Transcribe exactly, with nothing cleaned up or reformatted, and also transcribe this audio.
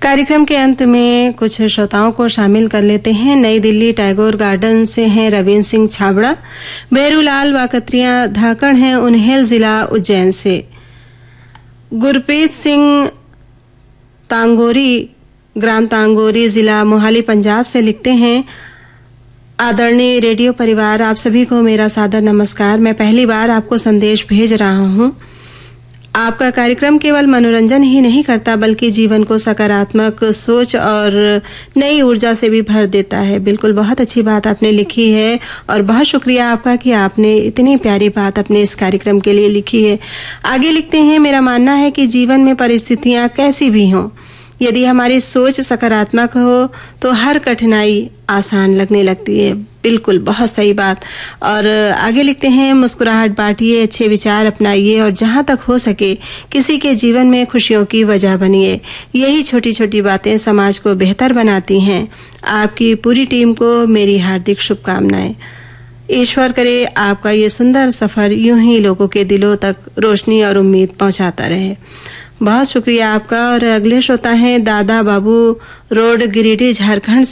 कार्यक्रम के अंत में कुछ श्रोताओं को शामिल कर लेते हैं। नई दिल्ली टैगोर गार्डन से हैं रवीन सिंह छाबड़ा, बेरूलाल वाकत्रिया धाकड़ हैं उन्हेल जिला उज्जैन से, गुरप्रीत सिंह तांगोरी ग्राम तांगोरी जिला मोहाली पंजाब से लिखते हैं, आदरणीय रेडियो परिवार, आप सभी को मेरा सादर नमस्कार। मैं पहली बार आपको संदेश भेज रहा हूं। आपका कार्यक्रम केवल मनोरंजन ही नहीं करता बल्कि जीवन को सकारात्मक सोच और नई ऊर्जा से भी भर देता है। बिल्कुल, बहुत अच्छी बात आपने लिखी है और बहुत शुक्रिया आपका कि आपने इतनी प्यारी बात अपने इस कार्यक्रम के लिए लिखी है। आगे लिखते हैं, मेरा मानना है कि जीवन में परिस्थितियां कैसी भी हों, यदि हमारी सोच सकारात्मक हो तो हर कठिनाई आसान लगने लगती है। बिल्कुल, बहुत सही बात। और आगे लिखते हैं, मुस्कुराहट बांटिए, अच्छे विचार अपनाइए और जहां तक हो सके किसी के जीवन में खुशियों की वजह बनिए। यही छोटी छोटी बातें समाज को बेहतर बनाती हैं। आपकी पूरी टीम को मेरी हार्दिक शुभकामनाएं। ईश्वर करे आपका ये सुंदर सफर यूं ही लोगों के दिलों तक रोशनी और उम्मीद पहुंचाता रहे। बहुत शुक्रिया आपका। और अगले श्रोता हैं दादा बाबू रोड, गिरिडीह, झारखंड